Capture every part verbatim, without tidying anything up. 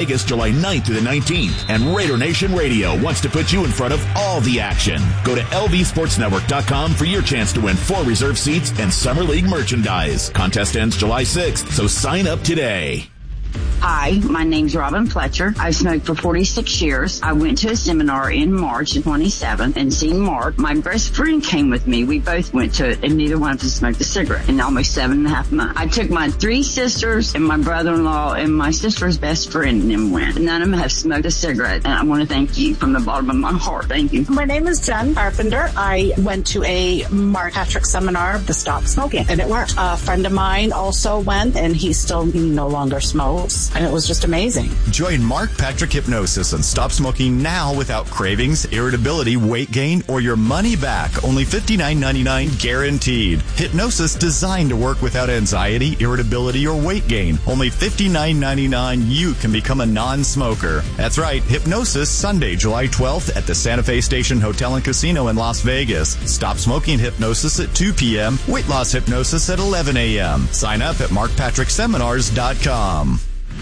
Vegas July ninth to the nineteenth. And Raider Nation Radio wants to put you in front of all the action. Go to L V Sports Network dot com for your chance to win four reserve seats and Summer League merchandise. Contest ends July sixth, so sign up today. Hi, my name's Robin Fletcher. I've smoked for forty-six years. I went to a seminar in March twenty-seventh and seen Mark. My best friend came with me. We both went to it, and neither one of us smoked a cigarette in almost seven and a half months. I took my three sisters and my brother-in-law and my sister's best friend and them went. None of them have smoked a cigarette, and I want to thank you from the bottom of my heart. Thank you. My name is Jen Carpenter. I went to a Mark Patrick seminar, the Stop Smoking, and it worked. A friend of mine also went, and he still he no longer smokes. And it was just amazing. Join Mark Patrick Hypnosis and stop smoking now without cravings, irritability, weight gain, or your money back. Only fifty-nine ninety-nine guaranteed. Hypnosis designed to work without anxiety, irritability, or weight gain. Only fifty-nine ninety-nine. You can become a non-smoker. That's right. Hypnosis Sunday, July twelfth at the Santa Fe Station Hotel and Casino in Las Vegas. Stop smoking hypnosis at two p.m. Weight loss hypnosis at eleven a.m. Sign up at mark patrick seminars dot com.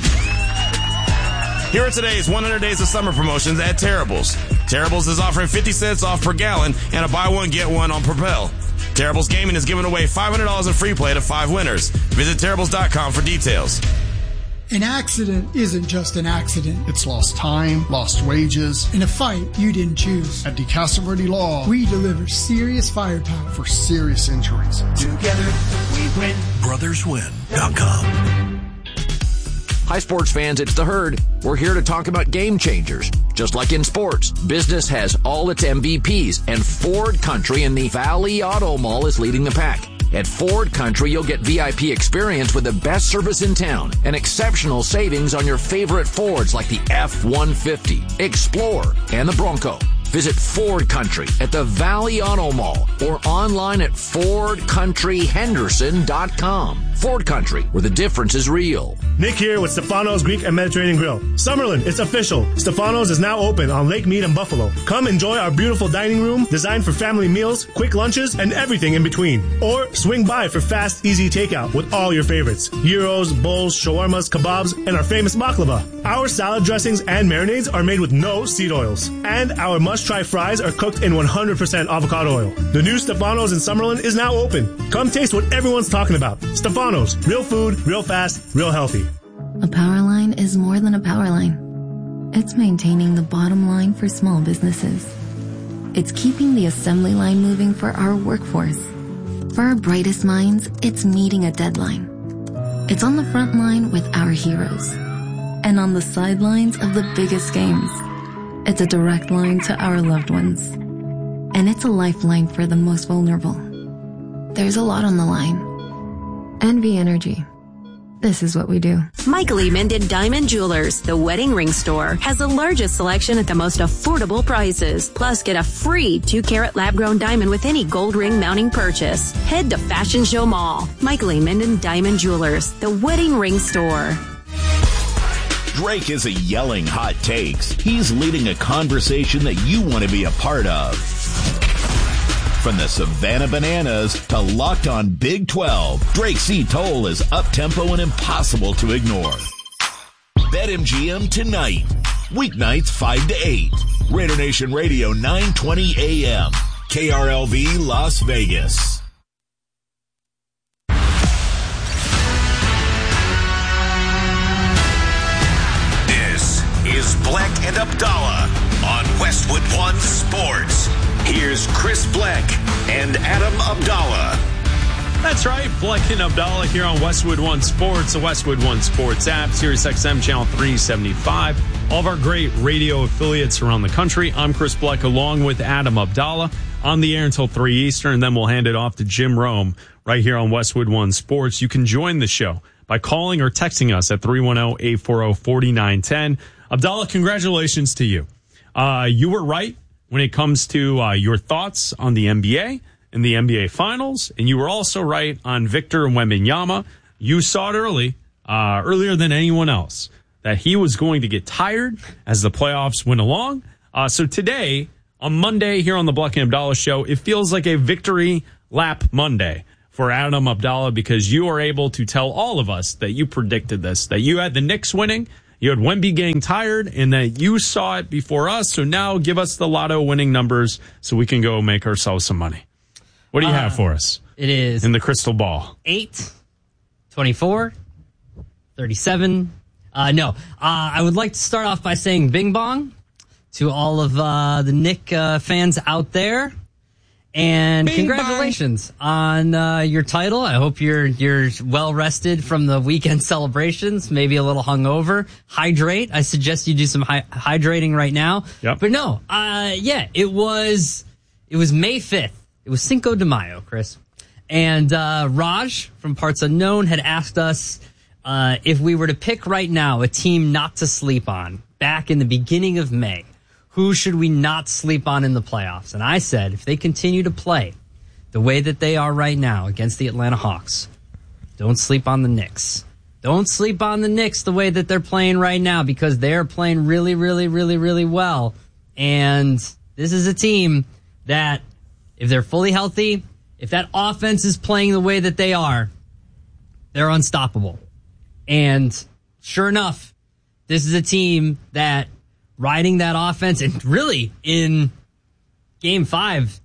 Here are today's one hundred days of summer promotions at Terrible's. Terrible's is offering fifty cents off per gallon and a buy one, get one on Propel. Terrible's Gaming is giving away five hundred dollars in free play to five winners. Visit terribles dot com for details. An accident isn't just an accident. It's lost time, lost wages, in a fight you didn't choose. At DeCastro Law, we deliver serious firepower for serious injuries. Together, we win. brothers win dot com. Hi, sports fans, it's The Herd. We're here to talk about game changers. Just like in sports, business has all its M V Ps, and Ford Country in the Valley Auto Mall is leading the pack. At Ford Country, you'll get V I P experience with the best service in town and exceptional savings on your favorite Fords like the F one fifty, Explorer, and the Bronco. Visit Ford Country at the Valley Auto Mall or online at ford country henderson dot com. Ford Country, where the difference is real. Nick here with Stefano's Greek and Mediterranean Grill. Summerlin, it's official. Stefano's is now open on Lake Mead and Buffalo. Come enjoy our beautiful dining room designed for family meals, quick lunches, and everything in between. Or swing by for fast, easy takeout with all your favorites. Gyros, bowls, shawarmas, kebabs, and our famous baklava. Our salad dressings and marinades are made with no seed oils. And our must-try fries are cooked in one hundred percent avocado oil. The new Stefano's in Summerlin is now open. Come taste what everyone's talking about. Stefano's, real food, real fast, real healthy. A power line is more than a power line. It's maintaining the bottom line for small businesses. It's keeping the assembly line moving for our workforce. For our brightest minds, it's meeting a deadline. It's on the front line with our heroes. And on the sidelines of the biggest games. It's a direct line to our loved ones. And it's a lifeline for the most vulnerable. There's a lot on the line. N V Energy. This is what we do. Michael E. Minden Diamond Jewelers, the wedding ring store, has the largest selection at the most affordable prices. Plus, get a free two-carat lab-grown diamond with any gold ring mounting purchase. Head to Fashion Show Mall. Michael E. Minden Diamond Jewelers, the wedding ring store. Drake isn't yelling hot takes. He's leading a conversation that you want to be a part of. From the Savannah Bananas to Locked On Big twelve, Drake C. Toll is up-tempo and impossible to ignore. BetMGM tonight, weeknights five to eight. Raider Nation Radio, nine twenty a m. K R L V Las Vegas. This is Black and Abdallah on Westwood One Sports. Here's Chris Black and Adam Abdallah. That's right, Black and Abdallah here on Westwood One Sports, the Westwood One Sports app, Sirius X M channel three seventy-five. All of our great radio affiliates around the country. I'm Chris Black along with Adam Abdallah on the air until three Eastern, and then we'll hand it off to Jim Rome right here on Westwood One Sports. You can join the show by calling or texting us at three one zero, eight four zero, four nine one zero. Abdallah, congratulations to you. Uh, you were right when it comes to uh, your thoughts on the N B A and the N B A Finals, and you were also right on Victor Wembanyama. You saw it early, uh, earlier than anyone else, that he was going to get tired as the playoffs went along. Uh, so today, on Monday here on the Black and Abdallah Show, it feels like a victory lap Monday for Adam Abdallah, because you are able to tell all of us that you predicted this, that you had the Knicks winning, You had Wemby getting tired, and that you saw it before us. So now give us the lotto winning numbers so we can go make ourselves some money. What do you uh, have for us? It is in the crystal ball. eight, twenty-four, thirty-seven. Uh, no, uh, I would like to start off by saying bing bong to all of uh, the Knick uh, fans out there. And bing congratulations bong. on uh, your title. I hope you're you're well rested from the weekend celebrations, maybe a little hungover. Hydrate. I suggest you do some hi- hydrating right now. Yep. But no, uh, yeah, it was it was May fifth. It was Cinco de Mayo, Chris. And uh, Raj from Parts Unknown had asked us uh, if we were to pick right now a team not to sleep on back in the beginning of May. Who should we not sleep on in the playoffs? And I said, if they continue to play the way that they are right now against the Atlanta Hawks, don't sleep on the Knicks. Don't sleep on the Knicks the way that they're playing right now, because they're playing really, really, really, really well. And this is a team that, if they're fully healthy, if that offense is playing the way that they are, they're unstoppable. And sure enough, this is a team that, riding that offense, and really in game five,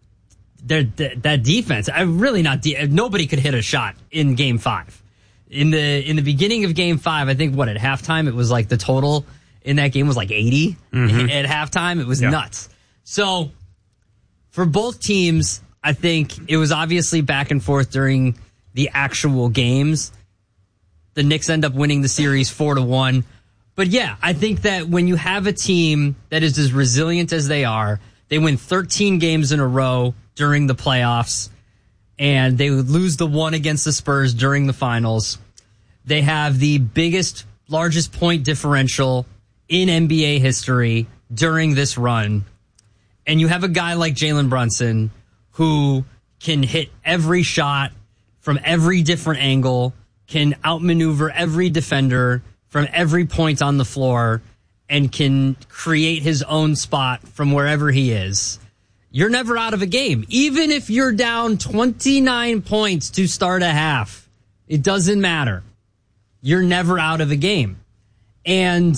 that that defense, I really not de- nobody could hit a shot in game five. In the in the beginning of game five, I think what at halftime it was like the total in that game was like eighty. Mm-hmm. At halftime, it was yeah. nuts. So for both teams, I think it was obviously back and forth during the actual games. The Knicks end up winning the series four to one. But yeah, I think that when you have a team that is as resilient as they are, they win thirteen games in a row during the playoffs, and they lose the one against the Spurs during the finals. They have the biggest, largest point differential in N B A history during this run. And you have a guy like Jalen Brunson who can hit every shot from every different angle, can outmaneuver every defender from every point on the floor, and can create his own spot from wherever he is. You're never out of a game. Even if you're down twenty-nine points to start a half, it doesn't matter. You're never out of a game. And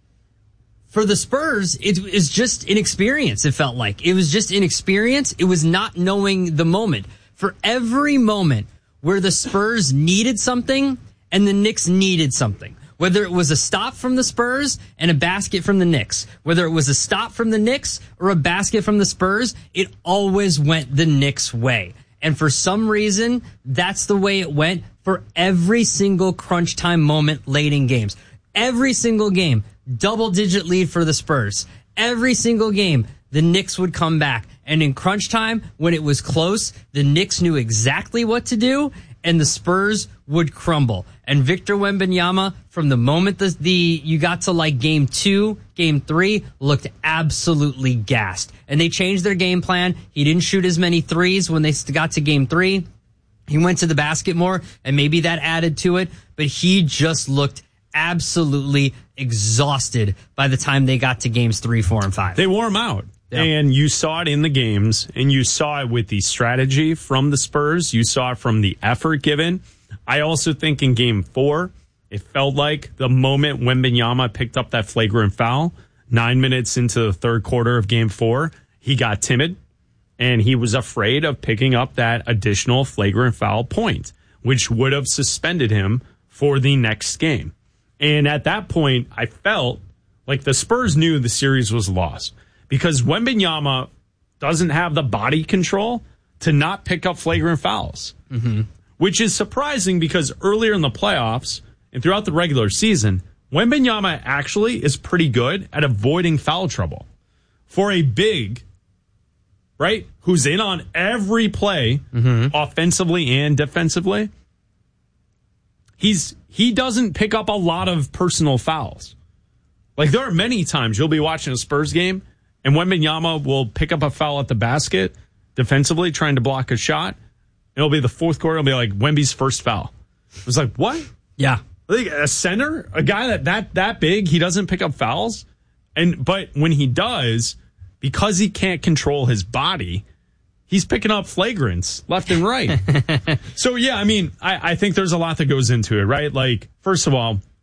for the Spurs, it was just inexperience, it felt like. It was just inexperience. It was not knowing the moment. For every moment where the Spurs needed something and the Knicks needed something, whether it was a stop from the Spurs and a basket from the Knicks, whether it was a stop from the Knicks or a basket from the Spurs, it always went the Knicks' way. And for some reason, that's the way it went for every single crunch time moment late in games. Every single game, double-digit lead for the Spurs. Every single game, the Knicks would come back. And in crunch time, when it was close, the Knicks knew exactly what to do, and the Spurs would crumble. And Victor Wembanyama, from the moment the, the you got to like game two, game three, looked absolutely gassed. And they changed their game plan. He didn't shoot as many threes when they got to game three. He went to the basket more, and maybe that added to it. But he just looked absolutely exhausted by the time they got to games three, four, and five. They wore him out. Yeah. And you saw it in the games, and you saw it with the strategy from the Spurs. You saw it from the effort given. I also think in game four, it felt like the moment Wembanyama picked up that flagrant foul, nine minutes into the third quarter of game four, he got timid, and he was afraid of picking up that additional flagrant foul point, which would have suspended him for the next game. And at that point, I felt like the Spurs knew the series was lost, because Wembanyama doesn't have the body control to not pick up flagrant fouls, mm-hmm. which is surprising because earlier in the playoffs and throughout the regular season, Wembanyama actually is pretty good at avoiding foul trouble. For a big, right, who's in on every play, mm-hmm. offensively and defensively, he's he doesn't pick up a lot of personal fouls. Like, there are many times you'll be watching a Spurs game, and Wembanyama will pick up a foul at the basket defensively, trying to block a shot. It'll be the fourth quarter. It'll be like Wemby's first foul. It was like, what? Yeah. Like a center, a guy that, that that big, he doesn't pick up fouls. And but when he does, because he can't control his body, he's picking up flagrants left and right. So, yeah, I mean, I, I think there's a lot that goes into it, right? Like, first of all,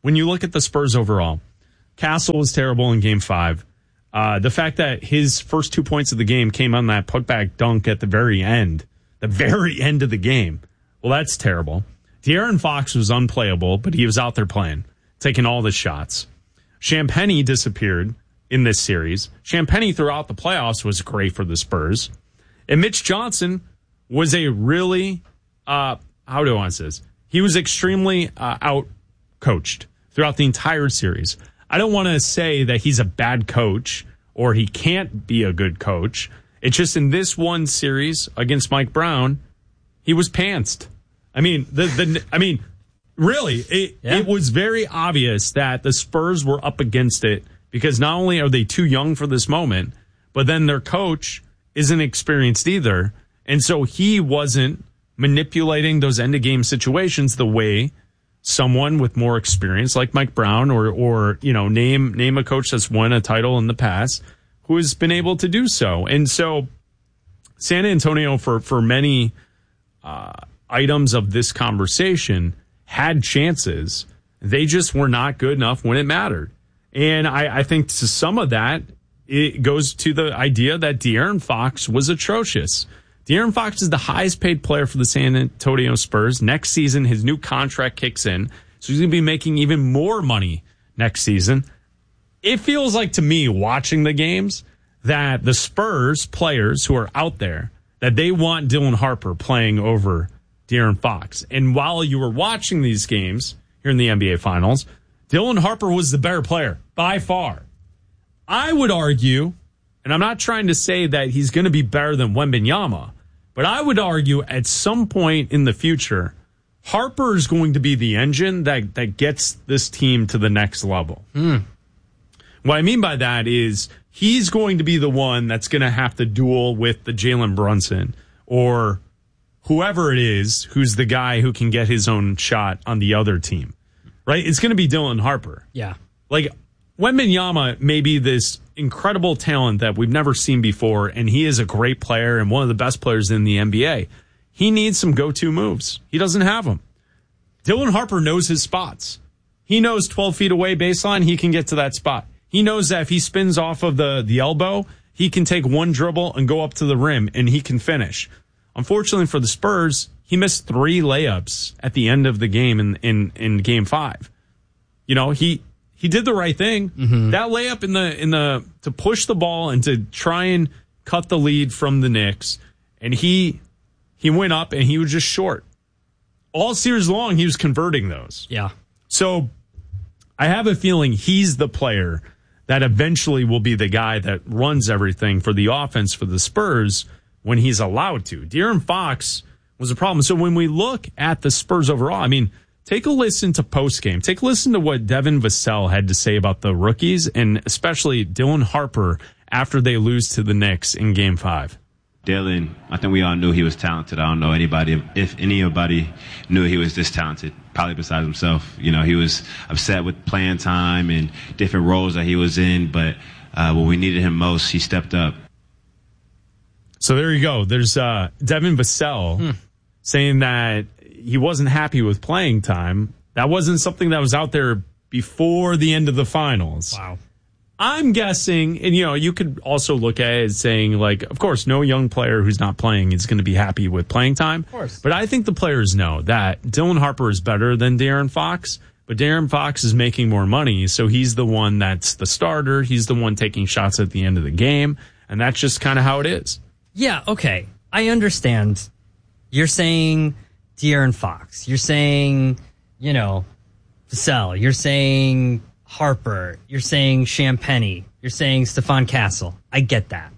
when you look at the Spurs overall, Castle was terrible in game five. Uh, the fact that his first two points of the game came on that putback dunk at the very end, the very end of the game. Well, that's terrible. De'Aaron Fox was unplayable, but he was out there playing, taking all the shots. Champagnie disappeared in this series. Champagnie throughout the playoffs was great for the Spurs. And Mitch Johnson was a really, uh, how do I want to say this? He was extremely uh, out-coached throughout the entire series. I don't want to say that he's a bad coach or he can't be a good coach. It's just in this one series against Mike Brown, he was pantsed. I mean, the the I mean, really, it, yeah. it was very obvious that the Spurs were up against it because not only are they too young for this moment, but then their coach isn't experienced either. And so he wasn't manipulating those end-of-game situations the way someone with more experience like Mike Brown or, or you know, name name a coach that's won a title in the past who has been able to do so. And so San Antonio, for, for many uh, items of this conversation, had chances. They just were not good enough when it mattered. And I, I think to some of that, it goes to the idea that De'Aaron Fox was atrocious. De'Aaron Fox is the highest paid player for the San Antonio Spurs. Next season, his new contract kicks in, so he's going to be making even more money next season. It feels like to me, watching the games, that the Spurs players who are out there, that they want Dylan Harper playing over De'Aaron Fox. And while you were watching these games here in the N B A Finals, Dylan Harper was the better player by far. I would argue, and I'm not trying to say that he's going to be better than Wembanyama, but I would argue at some point in the future, Harper is going to be the engine that, that gets this team to the next level. Mm. What I mean by that is he's going to be the one that's going to have to duel with the Jalen Brunson or whoever it is who's the guy who can get his own shot on the other team, right? It's going to be Dylan Harper. Yeah. Like, Wembanyama may be this incredible talent that we've never seen before, and he is a great player and one of the best players in the N B A. He needs some go-to moves. He doesn't have them. Dylan Harper knows his spots. He knows twelve feet away baseline, he can get to that spot. He knows that if he spins off of the, the elbow, he can take one dribble and go up to the rim, and he can finish. Unfortunately for the Spurs, he missed three layups at the end of the game in, in, in game five. You know, he... He did the right thing. Mm-hmm. That layup in the in the to push the ball and to try and cut the lead from the Knicks, and he he went up and he was just short. All series long, he was converting those. Yeah. So I have a feeling he's the player that eventually will be the guy that runs everything for the offense for the Spurs when he's allowed to. De'Aaron Fox was a problem. So when we look at the Spurs overall, I mean, take a listen to postgame. Take a listen to what Devin Vassell had to say about the rookies, and especially Dylan Harper after they lose to the Knicks in Game Five. Dylan, I think we all knew he was talented. I don't know anybody, if anybody knew he was this talented, probably besides himself. You know, he was upset with playing time and different roles that he was in, but uh, when we needed him most, he stepped up. So there you go. There's uh, Devin Vassell hmm. saying that he wasn't happy with playing time. That wasn't something that was out there before the end of the finals. Wow. I'm guessing, and you know, you could also look at it as saying, like, of course, no young player who's not playing is going to be happy with playing time. Of course. But I think the players know that Dylan Harper is better than De'Aaron Fox, but De'Aaron Fox is making more money, so he's the one that's the starter. He's the one taking shots at the end of the game, and that's just kind of how it is. Yeah, okay. I understand. You're saying De'Aaron Fox. You're saying, you know, Vassell. You're saying Harper. You're saying Champagnie. You're saying Stephon Castle. I get that.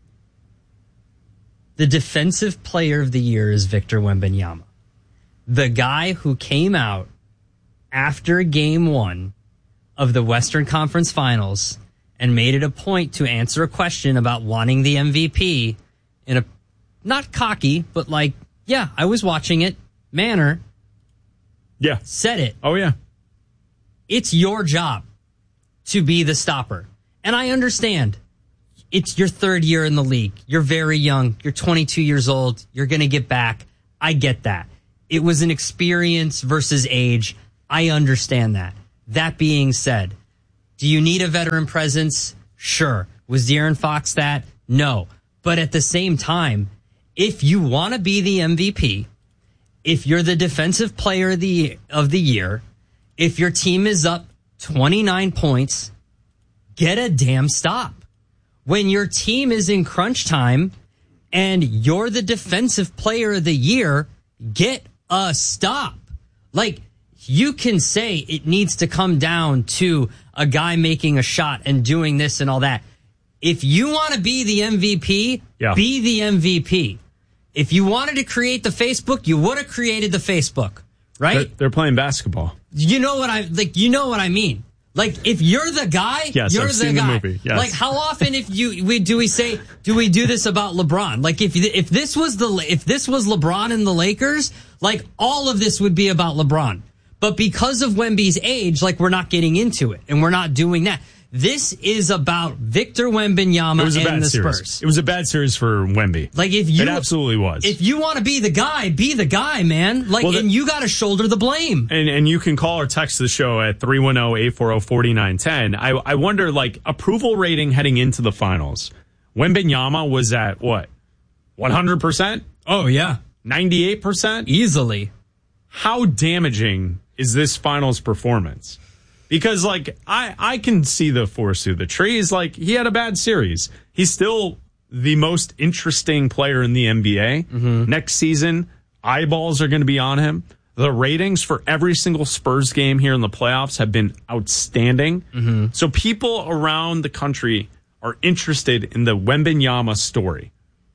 The defensive player of the year is Victor Wembanyama. The guy who came out after game one of the Western Conference Finals and made it a point to answer a question about wanting the M V P in a not cocky, but like, yeah, I was watching it manner. Yeah. Said it. Oh, yeah. It's your job to be the stopper. And I understand. It's your third year in the league. You're very young. You're twenty-two years old. You're going to get back. I get that. It was an experience versus age. I understand that. That being said, do you need a veteran presence? Sure. Was De'Aaron Fox that? No. But at the same time, if you want to be the M V P, if you're the defensive player of the, of the year, if your team is up twenty-nine points, get a damn stop. When your team is in crunch time and you're the defensive player of the year, get a stop. Like, you can say it needs to come down to a guy making a shot and doing this and all that. If you want to be the M V P, yeah. be the M V P. If you wanted to create the Facebook, you would have created the Facebook, right? They're, they're playing basketball. You know what I like. You know what I mean. Like, if you're the guy, yes, you're I've the seen guy. The movie. Yes. Like, how often if you we do we say do we do this about LeBron? Like, if if this was the if this was LeBron and the Lakers, like all of this would be about LeBron. But because of Wemby's age, like, we're not getting into it, and we're not doing that. This is about Victor Wembanyama and the series. Spurs. It was a bad series for Wemby. Like, if you, it absolutely was. If you want to be the guy, be the guy, man. Like, well, the, and you got to shoulder the blame. And and you can call or text the show at three one zero, eight four zero, four nine one zero. I I wonder, like, approval rating heading into the finals. Wembanyama was at what? one hundred percent? Oh, yeah. ninety-eight percent? Easily. How damaging is this finals performance? Because, like, I, I can see the forest through the trees. Like, he had a bad series. He's still the most interesting player in the N B A. Mm-hmm. Next season, eyeballs are going to be on him. The ratings for every single Spurs game here in the playoffs have been outstanding. Mm-hmm. So people around the country are interested in the Wembanyama story.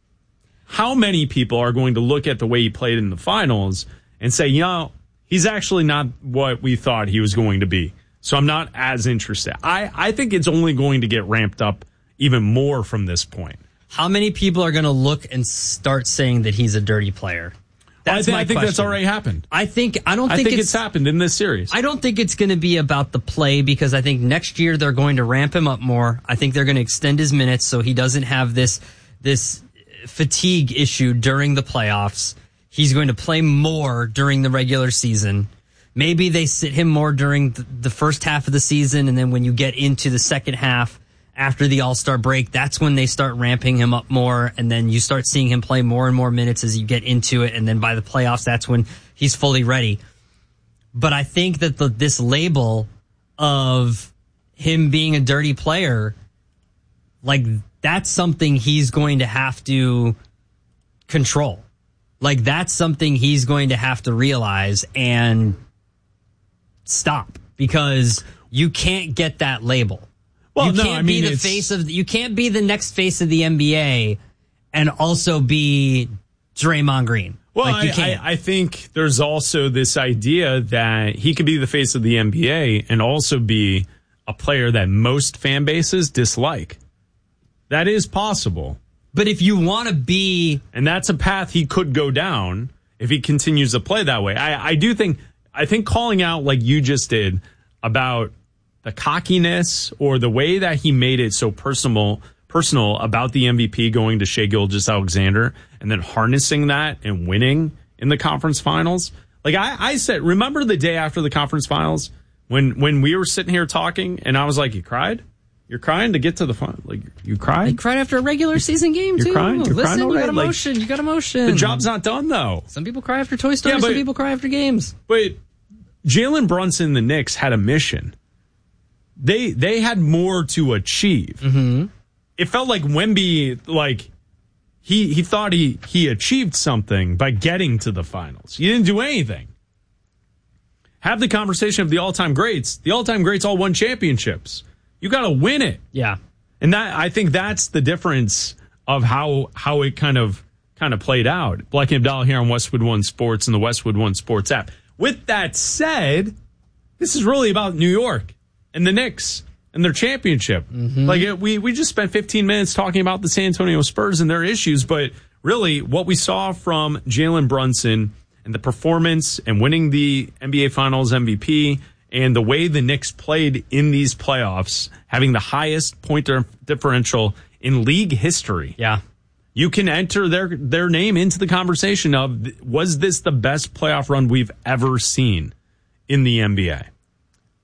How many people are going to look at the way he played in the finals and say, you know, he's actually not what we thought he was going to be? So I'm not as interested. I, I think it's only going to get ramped up even more from this point. How many people are going to look and start saying that he's a dirty player? That's well, I, th- my I think question. that's already happened. I think I don't I think, think it's, it's happened in this series. I don't think it's going to be about the play, because I think next year they're going to ramp him up more. I think they're going to extend his minutes so he doesn't have this this fatigue issue during the playoffs. He's going to play more during the regular season. Maybe they sit him more during the first half of the season, and then when you get into the second half after the All-Star break, that's when they start ramping him up more, and then you start seeing him play more and more minutes as you get into it, and then by the playoffs, that's when he's fully ready. But I think that the, this label of him being a dirty player, like, that's something he's going to have to control. Like, that's something he's going to have to realize and stop, because you can't get that label. Well, you no, can't I mean, be the it's... face of you can't be the next face of the N B A and also be Draymond Green. Well, like, you I, can't. I, I think there's also this idea that he could be the face of the N B A and also be a player that most fan bases dislike. That is possible. But if you want to be... And that's a path he could go down if he continues to play that way. I, I do think... I think calling out like you just did about the cockiness or the way that he made it so personal personal about the M V P going to Shai Gilgeous-Alexander and then harnessing that and winning in the conference finals. Like I, I said, remember the day after the conference finals when when we were sitting here talking and I was like, you cried? You're crying to get to the final. Like, you cried? You cried after a regular season game, You're too. crying? You're Listen, crying you got already? emotion. Like, you got emotion. The job's not done, though. Some people cry after Toy Story. Yeah, but, some people cry after games. But Jalen Brunson and the Knicks had a mission. They they had more to achieve. Mm-hmm. It felt like Wemby, like, he, he thought he, he achieved something by getting to the finals. He didn't do anything. Have the conversation of the all-time greats. The all-time greats all won championships. You got to win it. Yeah. And that I think that's the difference of how how it kind of kind of played out. Black and Abdallah here on Westwood One Sports and the Westwood One Sports app. With that said, this is really about New York and the Knicks and their championship. Mm-hmm. Like it, we we just spent fifteen minutes talking about the San Antonio Spurs and their issues, but really what we saw from Jalen Brunson and the performance and winning the N B A Finals M V P and the way the Knicks played in these playoffs, having the highest point differential in league history. Yeah. You can enter their their name into the conversation of, was this the best playoff run we've ever seen in the N B A?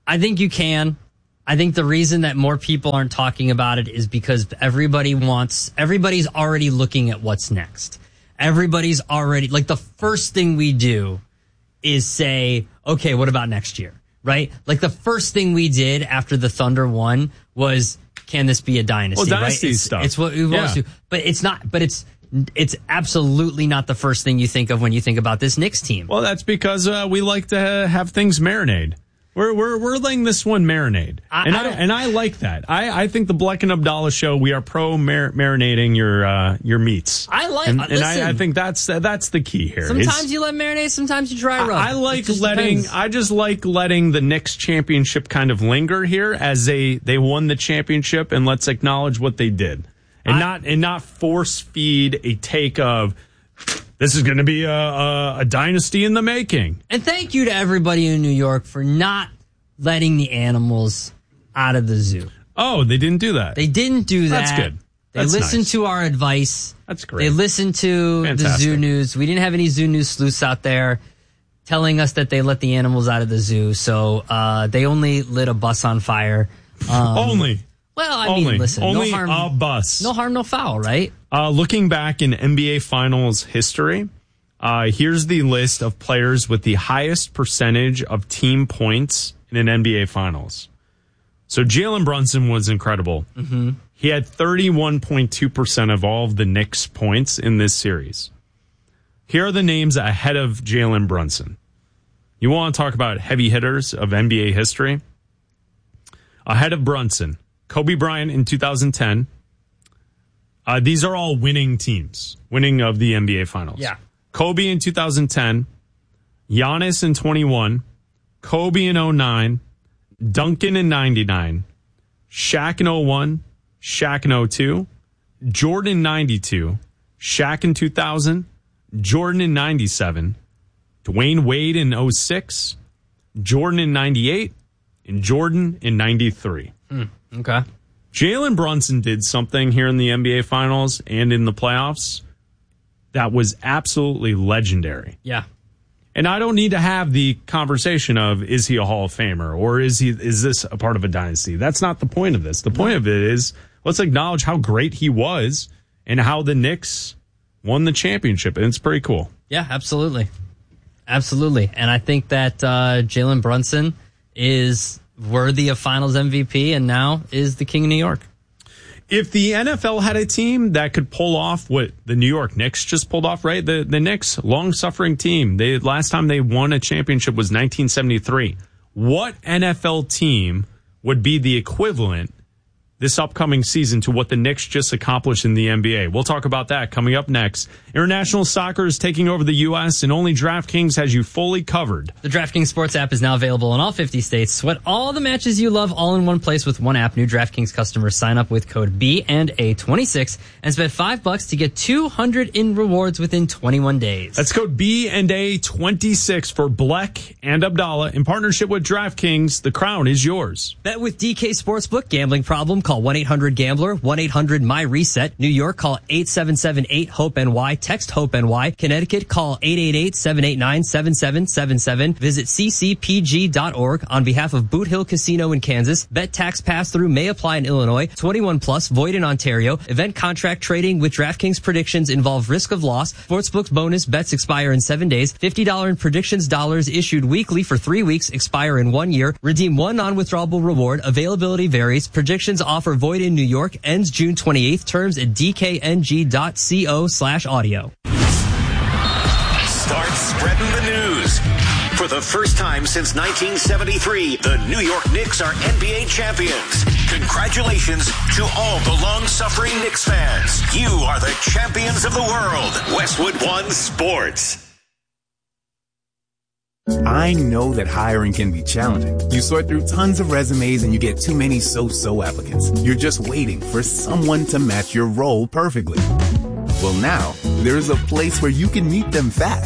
I think you can. I think the reason that more people aren't talking about it is because everybody wants, everybody's already looking at what's next. Everybody's already, like the first thing we do is say, okay, what about next year? Right? Like the first thing we did after the Thunder won was, can this be a dynasty? Well, dynasty right? It's, stuff. It's what we want yeah. to do. But it's not, but it's, it's absolutely not the first thing you think of when you think about this Knicks team. Well, that's because uh, we like to uh, have things marinate. We're we're we're letting this one marinate, I, and I I, don't, and I like that. I, I think the Bleck and Abdallah show. We are pro mar- marinating your uh, your meats. I like, and, uh, and listen, I, I think that's uh, that's the key here. Sometimes It's, you let marinate, sometimes you dry rub. I, I like letting. Depends. I just like letting the Knicks championship kind of linger here as they they won the championship, and let's acknowledge what they did, and I, not and not force feed a take of. This is going to be a, a, a dynasty in the making. And thank you to everybody in New York for not letting the animals out of the zoo. Oh, they didn't do that. They didn't do that. That's good. They That's listened nice. to our advice. That's great. They listened to Fantastic. the zoo news. We didn't have any zoo news sleuths out there telling us that they let the animals out of the zoo. So uh, they only lit a bus on fire. Um, only. Well, I only. mean, listen. Only no harm, a bus. No harm, no foul, right? Uh, looking back in N B A Finals history, uh, here's the list of players with the highest percentage of team points in an N B A Finals. So Jalen Brunson was incredible. Mm-hmm. He had thirty-one point two percent of all of the Knicks' points in this series. Here are the names ahead of Jalen Brunson. You want to talk about heavy hitters of N B A history? Ahead of Brunson, Kobe Bryant in two thousand ten. Uh, these are all winning teams, winning of the N B A Finals. Yeah. Kobe in two thousand ten, Giannis in twenty-one, Kobe in oh nine, Duncan in ninety-nine, Shaq in oh one, Shaq in oh two, Jordan in ninety-two, Shaq in two thousand, Jordan in ninety-seven, Dwayne Wade in oh six, Jordan in ninety-eight, and Jordan in ninety-three. Mm, okay. Jalen Brunson did something here in the N B A Finals and in the playoffs that was absolutely legendary. Yeah. And I don't need to have the conversation of, is he a Hall of Famer or is he is this a part of a dynasty? That's not the point of this. The point of it is, let's acknowledge how great he was and how the Knicks won the championship. And it's pretty cool. Yeah, absolutely. Absolutely. And I think that uh, Jalen Brunson is worthy of Finals M V P and now is the King of New York. If the N F L had a team that could pull off what the New York Knicks just pulled off, right? The the Knicks, long-suffering team. They last time they won a championship was nineteen seventy-three. What N F L team would be the equivalent this upcoming season to what the Knicks just accomplished in the N B A? We'll talk about that coming up next. International soccer is taking over the U S and only DraftKings has you fully covered. The DraftKings Sports app is now available in all fifty states. Sweat all the matches you love all in one place with one app. New DraftKings customers sign up with code B and A twenty-six and spend five bucks to get two hundred in rewards within twenty-one days. That's code B and A twenty-six for Bleck and Abdallah in partnership with DraftKings. The crown is yours. Bet with D K Sportsbook. Gambling problem? Call one eight hundred gambler, one eight hundred my reset. New York, call eight seven seven eight hope N Y. Text HOPE-NY. Connecticut, call eight eight eight seven eight nine seven seven seven seven. Visit c c p g dot org on behalf of Boot Hill Casino in Kansas. Bet tax pass-through may apply in Illinois. twenty-one plus, void in Ontario. Event contract trading with DraftKings predictions involve risk of loss. Sportsbook's bonus bets expire in seven days. fifty dollars in predictions dollars issued weekly for three weeks, expire in one year. Redeem one non-withdrawable reward. Availability varies. Predictions offer void in New York. Ends June twenty-eighth. Terms at d k n g dot co slash audio. Start spreading the news. For the first time since nineteen seventy-three, the New York Knicks are N B A champions. Congratulations to all the long-suffering Knicks fans. You are the champions of the world. Westwood One Sports. I know that hiring can be challenging. You sort through tons of resumes and you get too many so-so applicants. You're just waiting for someone to match your role perfectly. Well, now, there's a place where you can meet them fast.